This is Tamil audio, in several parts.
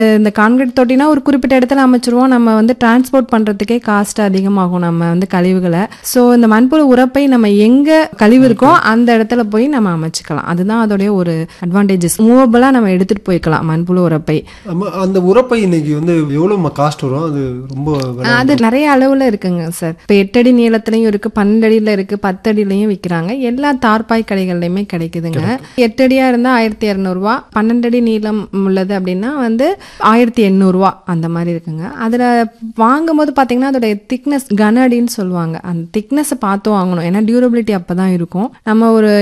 இந்த கான்கிரீட் தொட்டினா ஒரு குறிப்பிட்ட இடத்துல அமைச்சிருவோம். நம்ம வந்து டிரான்ஸ்போர்ட் பண்றதுக்கே காஸ்ட் அதிகமாகும் நம்ம வந்து கழிவுகளை. ஸோ இந்த மண்புழு உரப்பை நம்ம எங்க கழிவு இருக்கோ அந்த இடத்துல போய் நம்ம அமைச்சுக்கலாம். அதுதான் அதோடைய ஒரு அட்வான்டேஜஸ். மூவபிளா நம்ம எடுத்துட்டு போய்க்கலாம் மண்புழு உரப்பை. அந்த உரப்பை இன்னைக்கு வந்து எவ்வளவு காஸ்ட் வரும்? அது ரொம்ப அது நிறைய அளவுல இருக்குங்க சார். இப்போ 8 அடி நீளத்திலையும் இருக்கு, 12 அடியில இருக்கு, 10 அடியிலையும் விற்கிறாங்க. எல்லா தார்பாய் கடைகள்லயுமே கிடைக்குதுங்க. 8 அடியா இருந்தா 1200 ரூபா, 12 அடி நீளம் உள்ளது அப்படின்னா வந்து 1800 ரூபா அந்த மாதிரி இருக்குங்க. அதுல வாங்கும் போது பாத்தீங்கன்னா அதோட திக்னஸ் கன அடின்னு சொல்லுவாங்க. அந்த திக்னஸ் பார்த்து வாங்கணும். ஏன்னா டியூரபிலிட்டி அப்பதான் இருக்கும். நம்ம ஒரு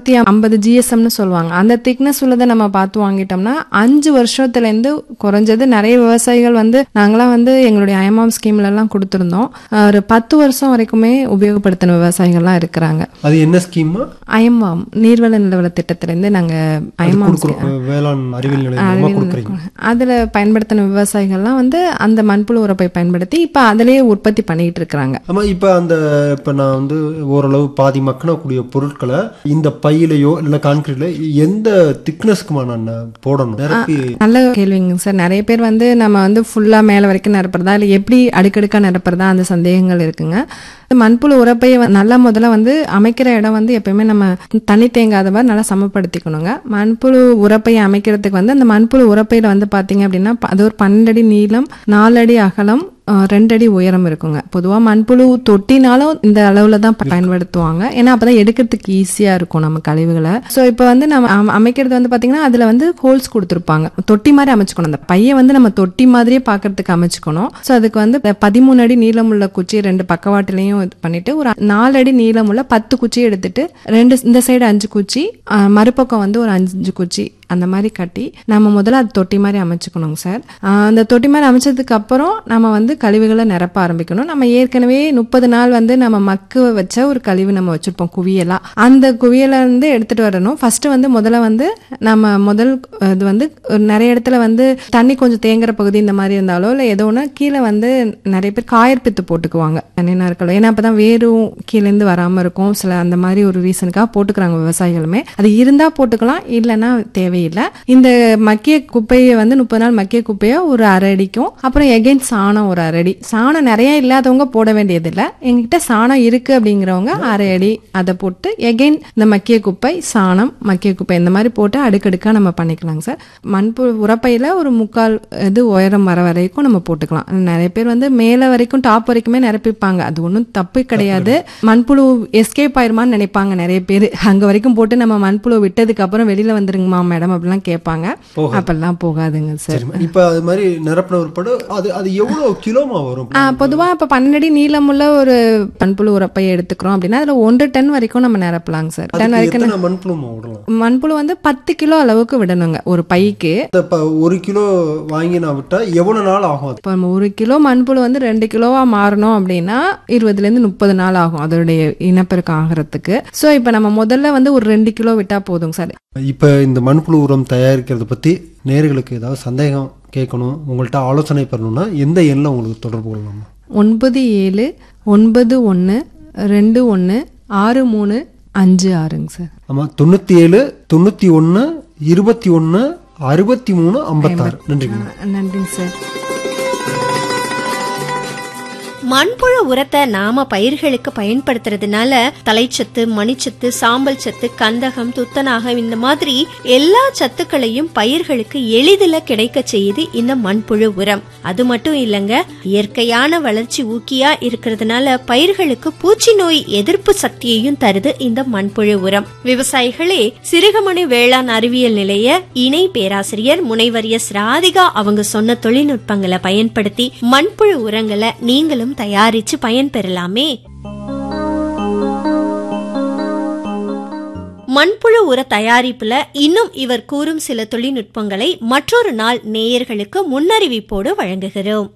250 GSMனு சொல்லுவாங்க. அந்த திக்னஸ் உள்ளதை நம்ம பார்த்து வாங்கிட்டோம்னா 5 வருஷத்துல இருந்து குறைஞ்சது நிறைய விவசாயிகள் வந்து நாங்களாம் வந்து எங்களுடைய அயமாம் ஸ்கீம்ல எல்லாம் கொடுத்திருந்தோம். ஒரு 10 வருஷம் வரைக்குமே உபயோகப்படுத்தின விவசாயிகள்லாம் இருக்கிறாங்க. அது என்ன ஸ்கீம்? அயமாம் நீர்வள நிலவள திட்டத்துல இருந்து நாங்க அயமாம் வேளாண் அறிவியல் நிலையமா கொடுக்குறீங்க. அதுல பயன்படுத்தின விவசாயிகள்லாம் வந்து அந்த மண்புழு உரப்பை பயன்படுத்தி இப்ப அதிலேயே உற்பத்தி பண்ணிட்டு இருக்காங்க. ஆமா, இப்ப நான் வந்து ஓரளவு பாதி மக்கக்கூடிய பொருட்களை இந்த பையிலையோ இல்ல கான்கிரீட்ல எந்த திக்னஸ்க்குமா நான் போடணும்? நல்ல கேள்விங்க சார். நிறைய பேர் வந்து நம்ம வந்து ஃபுல்லா மேல வரைக்கும் நிரப்புறதா இல்ல எப்படி அடுக்கடுக்கா நிரப்புறதா அந்த சந்தேகங்கள் இருக்குங்க. மண்புழு உரப்பையை நல்லா முதல்ல வந்து அமைக்கிற இடம் வந்து எப்பயுமே நம்ம தண்ணி தேங்காத மாதிரி நல்லா சமப்படுத்திக்கணுங்க. மண்புழு உரப்பையை அமைக்கிறதுக்கு வந்து அந்த மண்புழு உரப்பையில வந்து பாத்தீங்க அப்படின்னா அது ஒரு 12 அடி நீளம், 4 அடி அகலம், 2 அடி உயரம் இருக்குங்க. பொதுவா மண்புழு தொட்டினாலும் இந்த அளவுல தான் பயன்படுத்துவாங்க. ஏன்னா அப்பதான் எடுக்கிறதுக்கு ஈஸியா இருக்கும் நம்ம கழிவுகளை. சோ இப்ப வந்து நம்ம அமைக்கிறது வந்து பாத்தீங்கன்னா அதுல வந்து ஹோல்ஸ் கொடுத்துருப்பாங்க. தொட்டி மாதிரி அமைச்சுக்கணும். அந்த பையை வந்து நம்ம தொட்டி மாதிரியே பாக்குறதுக்கு அமைச்சுக்கணும். சோ அதுக்கு வந்து 13 அடி நீளம் உள்ள குச்சி 2 பக்கவாட்டிலையும் பண்ணிட்டு ஒரு 4 அடி நீளம் உள்ள 10 குச்சி எடுத்துட்டு இந்த சைடு 5 குச்சி, மறுபக்கம் வந்து ஒரு 5 குச்சி அந்த மாதிரி கட்டி நம்ம முதல்ல அது தொட்டி மாதிரி அமைச்சுக்கணுங்க சார். அந்த தொட்டி மாதிரி அமைச்சதுக்கு அப்புறம் நம்ம வந்து கழிவுகளை நிரப்ப ஆரம்பிக்கணும். நம்ம ஏற்கனவே 30 நாள் வந்து நம்ம மக்கு வச்ச ஒரு கழிவு நம்ம வச்சிருப்போம் குவியலா. அந்த குவியல இருந்து எடுத்துட்டு வரணும். ஃபர்ஸ்ட் வந்து முதல்ல வந்து நம்ம இது வந்து நிறைய இடத்துல வந்து தண்ணி கொஞ்சம் தேங்குற பகுதி இந்த மாதிரி இருந்தாலோ இல்ல ஏதோ ஒன்று கீழே வந்து நிறைய பேர் காயற்பித்து போட்டுக்குவாங்க தண்ணி நாட்கள். ஏன்னா அப்பதான் வேரும் கீழேருந்து வராம இருக்கும். சில அந்த மாதிரி ஒரு ரீசனுக்காக போட்டுக்கிறாங்க விவசாயிகளுமே. அது இருந்தா போட்டுக்கலாம், இல்லைன்னா தேவை இல்ல. இந்த மக்கிய குப்பையை வந்து 30 நாள் மக்கிய குப்பையை ஒரு 1/2 அடிக்கும், அப்புறம் எகைன் சாணம் ஒரு 1/2 அடி. சாணம் நிறைய இல்லாதவங்க போட வேண்டியது இல்ல. எங்ககிட்ட சாணம் இருக்கு அப்படிங்கிறவங்க 1/2 அடி அதை போட்டு எகைன் இந்த மக்கிய குப்பை, சாணம், மக்கிய குப்பை இந்த மாதிரி போட்டு அடுக்கடுக்கா நம்ம பண்ணிக்கலாங்க சார். மண்புழு உரப்பையில ஒரு 3/4 இது உயரம் வர வரைக்கும் நம்ம போட்டுக்கலாம். நிறைய பேர் வந்து மேல வரைக்கும் டாப் வரைக்குமே நிரப்பிப்பாங்க. அது ஒன்றும் தப்பு கிடையாது. மண்புழு எஸ்கேப் ஆயிருமான்னு நினைப்பாங்க நிறைய பேர். அங்க வரைக்கும் போட்டு நம்ம மண்புழு விட்டதுக்கு அப்புறம் வெளியில வந்துருங்கம்மா மேடம் அப்படிலாம் கேட்பாங்க. அப்பெல்லாம் போகாதுங்க சார். இப்ப அது மாதிரி நிரப்பின உட்பட அது எவ்வளவு கிலோமா வரும்? பொதுவா இப்ப 12 அடி நீளமுள்ள ஒரு மண்புழு உரப்பையை எடுத்துக்கிறோம் அப்படின்னா அதுல 1 டன் வரைக்கும் நம்ம நிரப்பலாங்க சார். டன் வரைக்கும் மண்புழு வந்து 10 கிலோ அளவுக்கு விடணுங்க ஒரு பைக்கு. 1 கிலோ வாங்கி நான் விட்டா எவ்வளவு நாள் ஆகும்? இப்ப 1 கிலோ மண்புழு வந்து 2 கிலோவா மாறணும் அப்படின்னா 20 இருந்து 30 நாள் ஆகும் அதோடைய இனப்பெருக்கம் ஆகிறதுக்கு. சோ இப்ப நம்ம முதல்ல வந்து ஒரு 2 கிலோ விட்டா போதுங்க சார். இப்ப இந்த மண்புழு உரம் தயாரிக்கிறத பத்தி நேயர்களுக்கு ஏதாவது சந்தேகம் கேட்கணும், உங்கள்கிட்ட ஆலோசனை பெறணும்னா எந்த எண்ணில் உங்களுக்கு தொடர்பு கொள்ளலாம்? 9791216356ங்க சார். ஆமா, 97 91 21 63 56. நன்றிங்க. நன்றிங்க சார். மண்புழு உரத்தை நாம பயிர்களுக்கு பயன்படுத்துறதுனால தலைச்சத்து, மணிச்சத்து, சாம்பல் சத்து, கந்தகம், துத்தநாகம் இந்த மாதிரி எல்லா சத்துக்களையும் பயிர்களுக்கு எளிதில கிடைக்க செய்யுது இந்த மண்புழு உரம். அது மட்டும் இல்லங்க, இயற்கையான வளர்ச்சி ஊக்கியா இருக்கிறதுனால பயிர்களுக்கு பூச்சி நோய் எதிர்ப்பு சக்தியையும் தருது இந்த மண்புழு உரம். விவசாயிகளே, சிறுகமணி வேளாண் அறிவியல் நிலைய இணை பேராசிரியர் முனைவர் எஸ். ராதிகா அவங்க சொன்ன தொழில்நுட்பங்களை பயன்படுத்தி மண்புழு உரங்களை நீங்களும் தயாரிச்சு பயன்பெறலாமே. மண்புழு உர தயாரிப்புல இன்னும் இவர் கூறும் சில தொழில்நுட்பங்களை மற்றொரு நாள் நேயர்களுக்கு முன்னறிவிப்போடு வழங்குகிறோம்.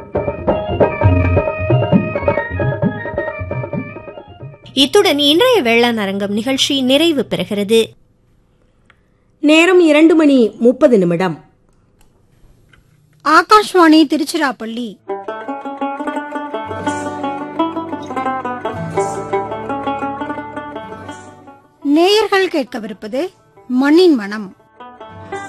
இத்துடன் இன்றைய வேளாண் அரங்கம் நிகழ்ச்சி நிறைவு பெறுகிறது. நேரம் 2:30. ஆகாஷ்வாணி திருச்சிராப்பள்ளி. நேயர்கள் கேட்கவிருப்பது மண்ணின் மனம்.